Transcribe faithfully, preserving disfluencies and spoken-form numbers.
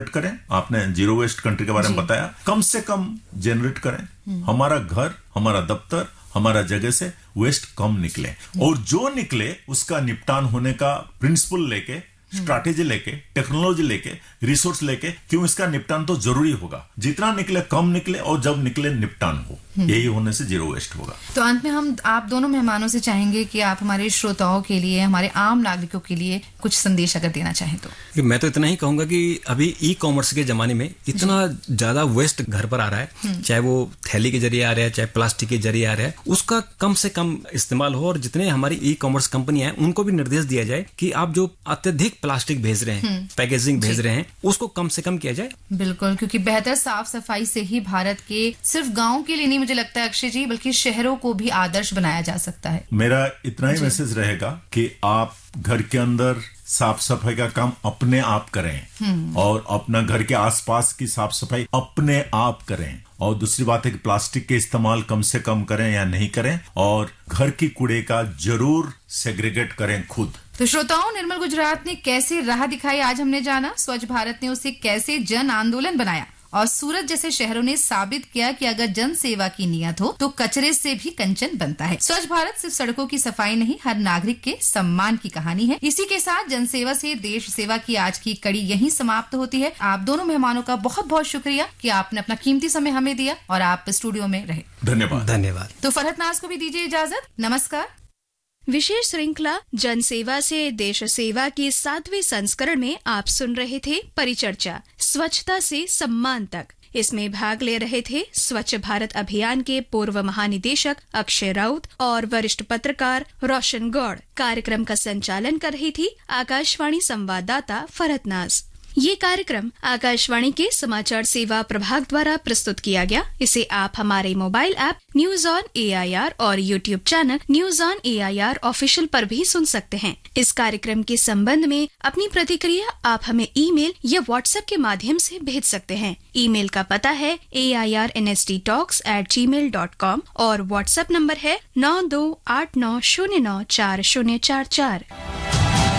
करें, आपने zero waste country के बारे में बताया, कम से कम जनरेट करें, हमारा घर, हमारा दफ्तर, हमारा जगह से वेस्ट कम निकले, और जो निकले उसका निपटान होने का प्रिंसिपल लेके, स्ट्रैटेजी लेके, टेक्नोलॉजी लेके, रिसोर्स लेके, क्यों इसका निपटान तो जरूरी होगा, जितना निकले कम निकले, और जब निकले निपटान हो, यही होने से जीरो वेस्ट होगा। तो अंत में हम आप दोनों मेहमानों से चाहेंगे कि आप हमारे श्रोताओं के लिए, हमारे आम नागरिकों के लिए कुछ संदेश अगर देना चाहें तो। मैं तो इतना ही कहूंगा कि अभी ई कॉमर्स के जमाने में इतना ज्यादा वेस्ट घर पर आ रहा है, चाहे वो थैली के जरिए आ रहा है, चाहे प्लास्टिक के जरिए आ रहा है, उसका कम से कम इस्तेमाल हो, और जितने हमारी ई कॉमर्स कंपनियां हैं उनको भी निर्देश दिया जाए कि आप जो अत्यधिक प्लास्टिक भेज रहे हैं, पैकेजिंग भेज रहे हैं, उसको कम से कम किया जाए। बिल्कुल, क्योंकि बेहतर साफ सफाई से ही भारत के सिर्फ गांव के लिए नहीं, मुझे लगता है अक्षय जी, बल्कि शहरों को भी आदर्श बनाया जा सकता है। मेरा इतना ही मैसेज रहेगा कि आप घर के अंदर साफ सफाई का काम अपने आप करें, और अपना घर के आसपास की साफ सफाई अपने आप करें, और दूसरी बात है कि प्लास्टिक के इस्तेमाल कम से कम करें या नहीं करें, और घर की कूड़े का जरूर सेग्रीगेट करें खुद। तो श्रोताओं, निर्मल गुजरात ने कैसे राह दिखाई आज हमने जाना, स्वच्छ भारत ने उसे कैसे जन आंदोलन बनाया, और सूरत जैसे शहरों ने साबित किया कि अगर जन सेवा की नियत हो तो कचरे से भी कंचन बनता है। स्वच्छ भारत सिर्फ सड़कों की सफाई नहीं, हर नागरिक के सम्मान की कहानी है। इसी के साथ जन सेवा से देश सेवा की आज की कड़ी यहीं समाप्त होती है। आप दोनों मेहमानों का बहुत बहुत शुक्रिया कि आपने अपना कीमती समय हमें दिया और आप स्टूडियो में रहे। धन्यवाद। धन्यवाद। तो फरहत नाज को भी दीजिए इजाजत। नमस्कार। विशेष श्रृंखला जन सेवा से देश सेवा के सातवें संस्करण में आप सुन रहे थे परिचर्चा स्वच्छता से सम्मान तक। इसमें भाग ले रहे थे स्वच्छ भारत अभियान के पूर्व महानिदेशक अक्षय राउत और वरिष्ठ पत्रकार रोशन गौड़। कार्यक्रम का संचालन कर रही थी आकाशवाणी संवाददाता फरहत नाज। ये कार्यक्रम आकाशवाणी के समाचार सेवा प्रभाग द्वारा प्रस्तुत किया गया। इसे आप हमारे mobile app news on A I R और YouTube channel news on A I R official पर भी सुन सकते हैं। इस कार्यक्रम के संबंध में अपनी प्रतिक्रिया आप हमें ईमेल या व्हाट्सएप के माध्यम से भेज सकते हैं। ईमेल का पता है ए I R N S D talks eight ji mail dot com और व्हाट्सएप नंबर है नौ दो आठ नौ शून्य नौ चार शून्य चार चार।